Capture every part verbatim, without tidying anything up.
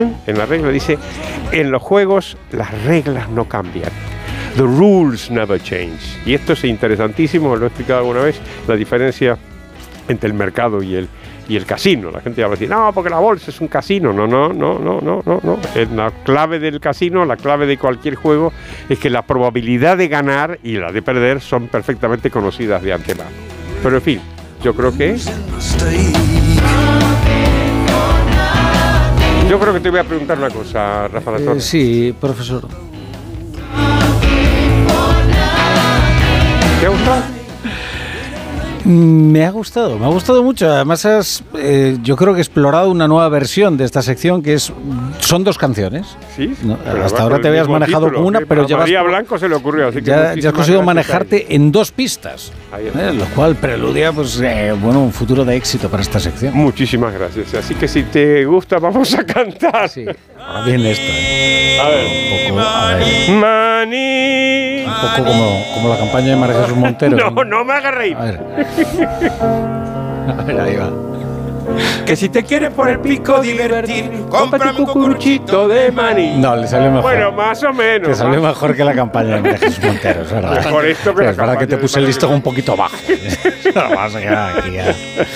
en la regla dice, en los juegos las reglas no cambian. The rules never change. Y esto es interesantísimo, lo he explicado alguna vez, la diferencia entre el mercado y el, y el casino. La gente va a decir, no, porque la bolsa es un casino. No, no, no, no, no, no, no. La clave del casino, la clave de cualquier juego, es que la probabilidad de ganar y la de perder son perfectamente conocidas de antemano. Pero en fin, yo creo que... Yo creo que te voy a preguntar una cosa, Rafa La Torre. Eh, sí, profesor. ¿Te ha gustado? Me ha gustado, me ha gustado mucho. Además, has, eh, yo creo que he explorado una nueva versión de esta sección que es son dos canciones. Sí. No, hasta ahora te habías manejado título, con una, pero ya a María Blanco se le ocurrió. Así que ya, ya has conseguido manejarte en dos pistas, eh, lo cual preludia, pues, eh, bueno, un futuro de éxito para esta sección. Muchísimas gracias. Así que si te gusta, vamos a cantar. Sí. Ahora viene esto. Eh. A ver. Un poco, a ver. Mani. Un poco como, como la campaña de María Jesús Montero. No, no me hagas reír. A ver. A ver, ahí va. Que si te quieres por el pico divertir, cómprame un cucuruchito de maní. No, le salió mejor. Bueno, más o menos. Te salió mejor que la campaña de María Jesús Montero, es verdad. Por esto que es verdad que te puse el listón un poquito bajo. Vamos a quedar aquí ya.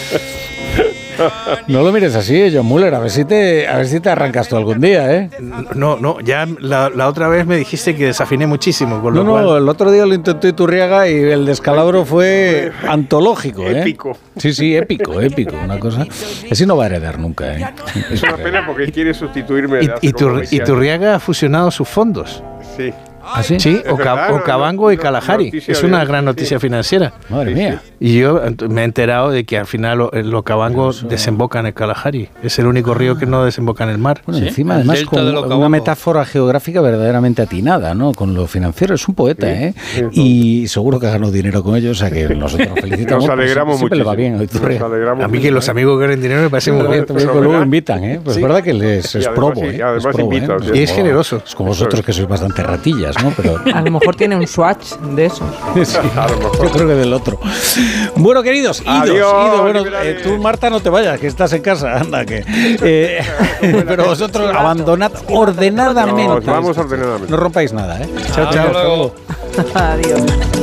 No lo mires así, eh, John Muller, a ver si te, a ver si te arrancas tú algún día, ¿eh? No, no, ya la, la otra vez me dijiste que desafiné muchísimo. Con no, lo cual... no, el otro día lo intentó Iturriaga y el descalabro fue antológico, ¿eh? Épico. Sí, sí, épico, épico, una cosa. Ese no va a heredar nunca, ¿eh? Es una pena porque quiere sustituirme. Y, Itur, Iturriaga ha fusionado sus fondos. Sí. ¿Ah, sí? Sí, Okavango y Kalahari. Es una gran noticia financiera. Madre sí, mía. Sí. Y yo me he enterado de que al final el Okavango eso... desemboca en el Kalahari. Es el único río que no desemboca en el mar. Bueno, ¿Sí? encima, además, con una metáfora geográfica verdaderamente atinada, ¿no? Con lo financiero. Es un poeta, sí, ¿eh? Sí, y seguro que ha ganado dinero con ello, o sea que nosotros felicitamos. Nos alegramos mucho. Siempre le va bien. A mí que los amigos que ganen dinero me parece muy bien. Pero luego invitan, ¿eh? Pues es verdad que les es probo, ¿eh? Además invita. Y es generoso. Es como vosotros que sois bastante ratillas, ¿no? Pero... A lo mejor tiene un swatch de esos. Sí, yo creo que del otro. Bueno, queridos, idos, Adiós, idos. Bueno, eh, tú, Marta, no te vayas, que estás en casa, anda, que... Eh, pero vosotros abandonad ordenadamente. No, vamos ordenadamente. No rompáis nada, ¿eh? Chao, chao. Adiós.